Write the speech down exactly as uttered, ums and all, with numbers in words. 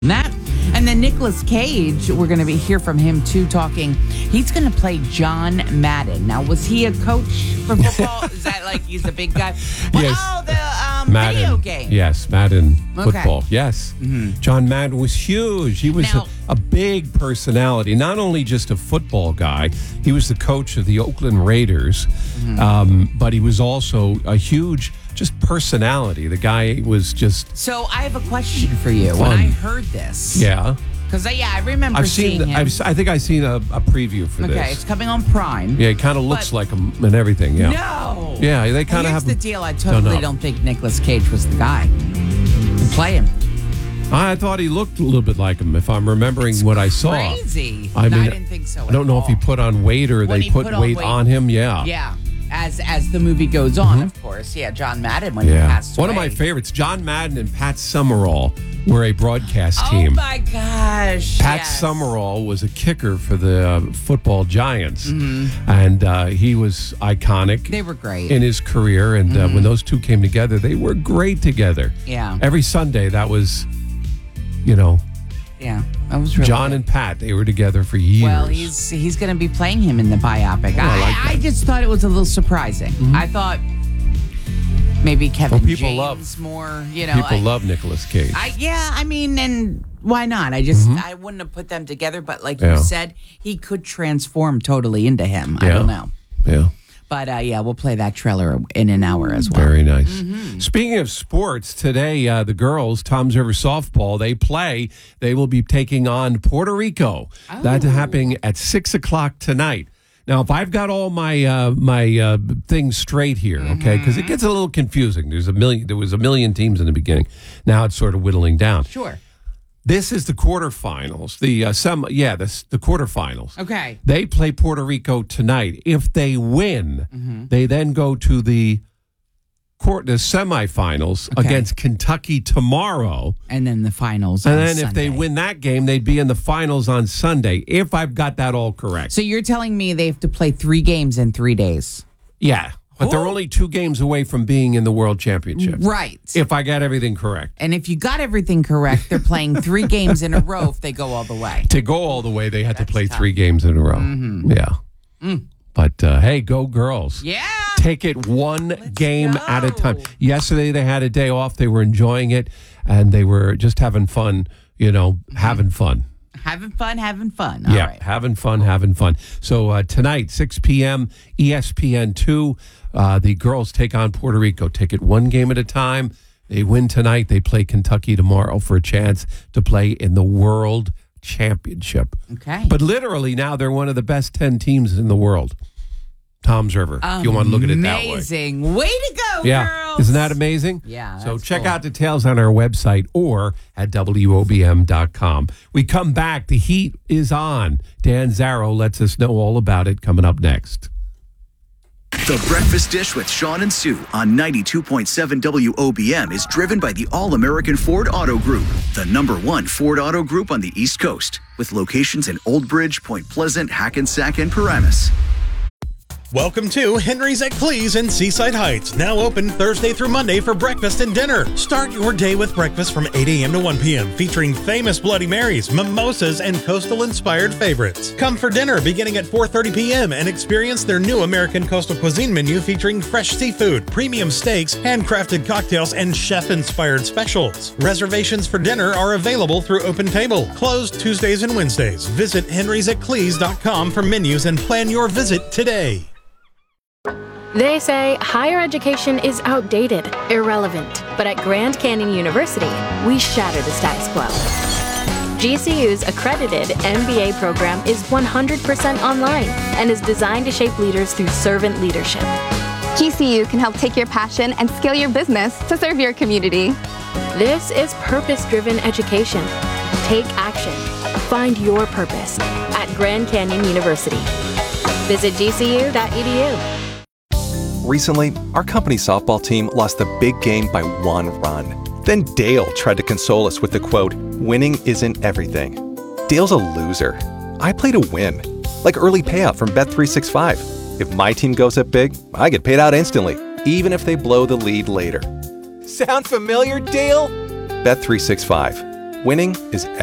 That and then Nicolas Cage, we're going to be hear from him too. Talking, he's going to play John Madden. Now, was he a coach for football? Is that like he's a big guy? Well, Yes. Oh, the um, Madden. video game. Yes, Madden Okay. football. Yes. Mm-hmm. John Madden was huge. He was Now- a, a big personality, not only just a football guy, he was the coach of the Oakland Raiders, Mm-hmm. um, but he was also a huge just personality. The guy was just, So I have a question for you. When Fun. I heard this, yeah. because yeah, I remember I've seeing seen, him. I've, I think I've seen a, a preview for okay, this. it's coming on Prime. Yeah, he kind of looks But- like him and everything. Yeah. No. Yeah, they kind of Here's have. the deal. I totally know. don't think Nicolas Cage was the guy to play him. I thought he looked a little bit like him, if I'm remembering what I saw. Crazy. I No, mean, I didn't think so. I don't at know if he all. put on weight or When they he put, put on weight weight. on him. Yeah. Yeah. As as the movie goes on, of course. Yeah, John Madden when he Yeah. passed One of away. my favorites, John Madden and Pat Summerall, were a broadcast Oh team. my gosh. Pat yes. Summerall was a kicker for the uh, football Giants, Mm-hmm. and uh, he was iconic They were great. in his career. And uh, when those two came together, they were great together. Yeah. Every Sunday, that was, you know, Yeah. That was really John good. and Pat. They were together for years. Well, he's he's going to be playing him in the biopic. Oh, I I, like I, that. just thought it was a little surprising. I thought maybe Kevin Well, people James love- more, you know. People I, love Nicolas Cage. I yeah, I mean, and why not? I just I wouldn't have put them together, but like Yeah. you said, he could transform totally into him. I Yeah. don't know. yeah. But uh, yeah, we'll play that trailer in an hour as well. Very nice. Mm-hmm. Speaking of sports, today uh, the girls, Tom's River softball, they play. They will be taking on Puerto Rico. That's Oh. happening at six o'clock tonight. Now, if I've got all my uh, my uh, things straight here, okay, because Mm-hmm. it gets a little confusing. There's a million. There was a million teams in the beginning. Now it's sort of whittling down. Sure. This is the quarterfinals. The uh, some yeah, the the quarterfinals. Okay. They play Puerto Rico tonight. If they win, Mm-hmm. they then go to the court the semifinals Okay. against Kentucky tomorrow. And then the finals. And on then if they Sunday. win that game, they'd be in the finals on Sunday. If I've got that all correct. So you're telling me they have to play three games in three days? Yeah. But they're Oh. only two games away from being in the World Championship. Right. If I got everything correct. And if you got everything correct, they're playing three games in a row if they go all the way. To go all the way, they had to That's play tough. three games in a row. Yeah. But uh, hey, go girls. Yeah. Take it one game go. at a time. Yesterday they had a day off. They were enjoying it, and they were just having fun, you know, having fun. Having fun, having fun. All yeah, right. having fun, having fun. So uh, tonight, six p.m., E S P N two, uh, the girls take on Puerto Rico. Take it one game at a time. They win tonight. They play Kentucky tomorrow for a chance to play in the World Championship. Okay. But literally now they're one of the best ten teams in the world. Tom's River, if you want to look at it that way. Amazing. Way to go, Yeah. girls. Isn't that amazing? Yeah, So that's check cool. out details on our website or at W O B M dot com. We come back. The heat is on. Dan Zarrow lets us know all about it coming up next. The Breakfast Dish with Sean and Sue on ninety-two point seven W O B M is driven by the All-American Ford Auto Group, the number one Ford Auto Group on the East Coast, with locations in Old Bridge, Point Pleasant, Hackensack, and Paramus. Welcome to Henry's at Cleese in Seaside Heights, now open Thursday through Monday for breakfast and dinner. Start your day with breakfast from eight a.m. to one p.m. featuring famous Bloody Marys, mimosas, and coastal-inspired favorites. Come for dinner beginning at four thirty p.m. and experience their new American coastal cuisine menu featuring fresh seafood, premium steaks, handcrafted cocktails, and chef-inspired specials. Reservations for dinner are available through Open Table, closed Tuesdays and Wednesdays. Visit henrys at cleese dot com for menus and plan your visit today. They say higher education is outdated, irrelevant, but at Grand Canyon University, we shatter the status quo. G C U's accredited M B A program is one hundred percent online and is designed to shape leaders through servant leadership. G C U can help take your passion and scale your business to serve your community. This is purpose-driven education. Take action. Find your purpose at Grand Canyon University. Visit G C U dot E D U. Recently, our company softball team lost the big game by one run. Then Dale tried to console us with the quote, "Winning isn't everything." Dale's a loser. I play to win. Like early payout from Bet three sixty-five. If my team goes up big, I get paid out instantly, even if they blow the lead later. Sound familiar, Dale? Bet three sixty-five. Winning is